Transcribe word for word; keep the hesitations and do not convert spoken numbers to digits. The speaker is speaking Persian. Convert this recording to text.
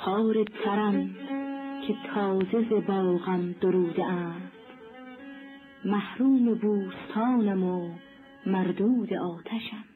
خار ترم که تازه ز باغم دروده اند، محروم بوستانم و مردود آتشم.